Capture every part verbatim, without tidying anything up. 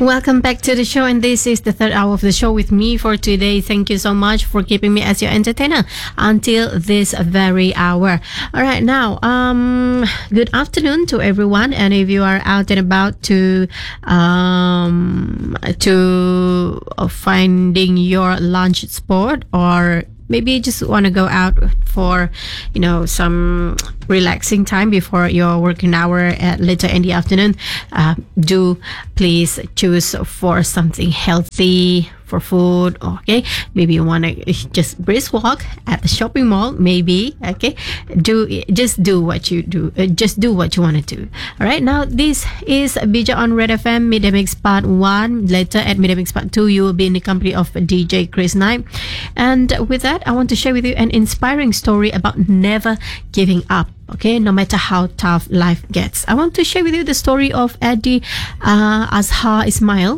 Welcome back to the show, and this is the third hour of the show with me for today. Thank you so much for keeping me as your entertainer until this very hour. All right, now, um, good afternoon to everyone, and if you are out and about to um to uh, finding your lunch spot, or maybe you just want to go out for, you know, some relaxing time before your working hour at later in the afternoon, uh, do please choose for something healthy for food. Okay, maybe you want to just brisk walk at the shopping mall, maybe. Okay, do just do what you do uh, just do what you want to do. All right, now this is Bija on Red F M Midday Mix Part one. Later at Midday Mix Part two, you will be in the company of D J Chris Knight, and with that I want to share with you an inspiring story about never giving up. Okay, no matter how tough life gets. I want to share with you the story of Eddie uh, Azhar Ismail,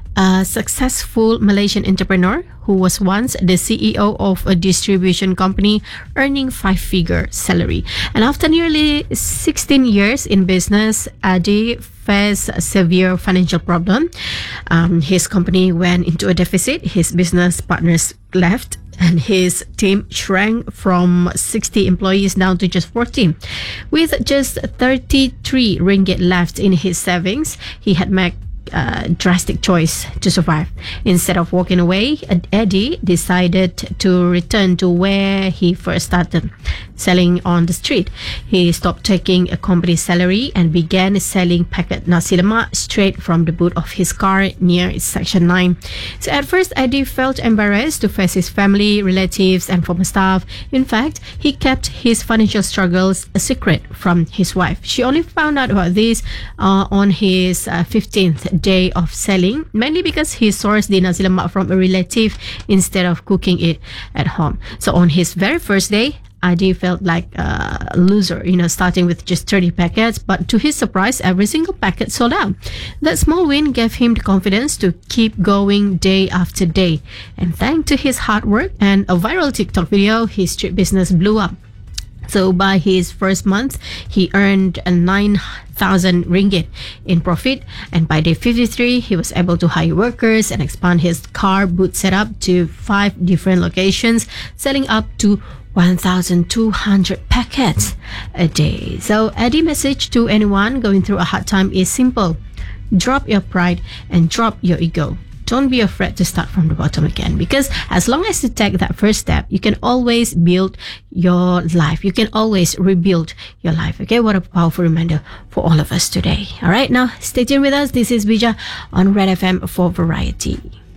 a successful Malaysian entrepreneur who was once the C E O of a distribution company earning five-figure salary. And after nearly sixteen years in business, Eddie faced a severe financial problem. Um, his company went into a deficit, his business partners left, and his team shrank from sixty employees down to just fourteen. With just thirty-three ringgit left in his savings, he had made a drastic choice to survive. Instead of walking away, Eddie decided to return to where he first started, selling on the street. He stopped taking a company salary and began selling packet nasi lemak straight from the boot of his car near Section nine. So at first, Eddie felt embarrassed to face his family, relatives, and former staff. In fact, he kept his financial struggles a secret from his wife. She only found out about this uh, on his uh, fifteenth day of selling, mainly because he sourced the nasi lemak from a relative instead of cooking it at home. So on his very first day, Eddie felt like a loser, you know, starting with just thirty packets, but to his surprise, every single packet sold out. That small win gave him the confidence to keep going day after day. And thanks to his hard work and a viral TikTok video, his street business blew up. So by his first month, he earned a nine thousand ringgit in profit, and by day fifty-three, he was able to hire workers and expand his car boot setup to five different locations, selling up to one thousand two hundred packets a day. So Eddie's message to anyone going through a hard time is simple: drop your pride and drop your ego. Don't be afraid to start from the bottom again, because as long as you take that first step, you can always build your life. You can always rebuild your life. Okay, what a powerful reminder for all of us today. All right, now stay tuned with us. This is Bija on Red F M for Variety.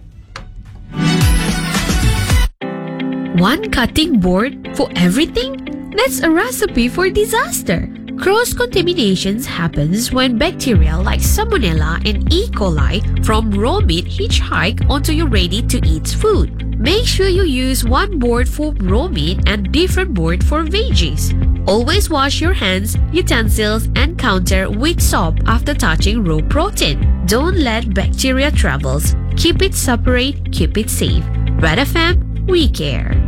One cutting board for everything? That's a recipe for disaster. Cross-contaminations happens when bacteria like Salmonella and E. coli from raw meat hitchhike onto your ready-to-eat food. Make sure you use one board for raw meat and different board for veggies. Always wash your hands, utensils, and counter with soap after touching raw protein. Don't let bacteria travels. Keep it separate, keep it safe. Red F M, we care.